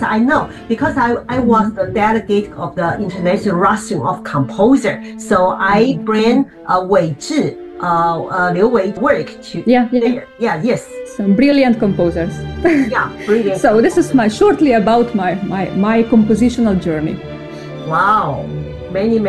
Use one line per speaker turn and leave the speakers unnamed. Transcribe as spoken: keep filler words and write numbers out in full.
I know because I, I was the delegate of the International Rostering of Composer. So I bring uh, Wei Zhi, uh, uh, Liu Wei work to
yeah, yeah.
there. Yeah, yes.
Some brilliant composers.
Yeah, brilliant.
So this is my shortly about my, my, my compositional journey.
Wow, many, many.